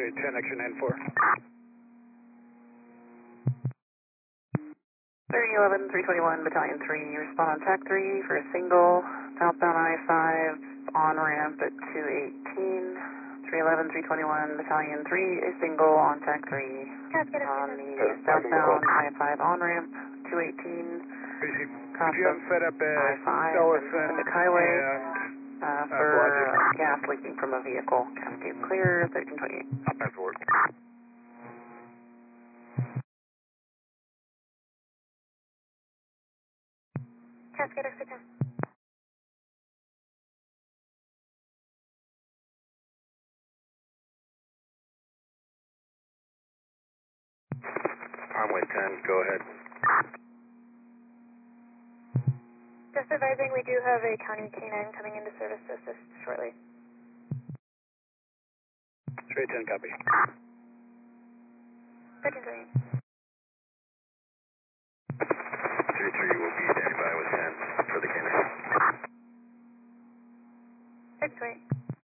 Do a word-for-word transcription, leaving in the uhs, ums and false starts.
Straight ten, action nine four. three eleven, three twenty-one, Battalion three, respond on T A C three for a single, southbound I five, on-ramp at two eighteen. three eleven, three twenty-one, Battalion three, a single on T A C three. On the southbound I five on-ramp, two eighteen. Could you have set up at I five, Ellison Pacific Highway, and uh, for uh, gas leaking from a vehicle. Cascade clear, thirteen twenty-eight. That's work. Cascade exit ten. Conway ten, go ahead. Just advising, we do have a county K nine coming into service to assist shortly. Straight ten, copy. thirteen twenty-eight. three three will be standing by with ten for the K nine. thirteen twenty-eight.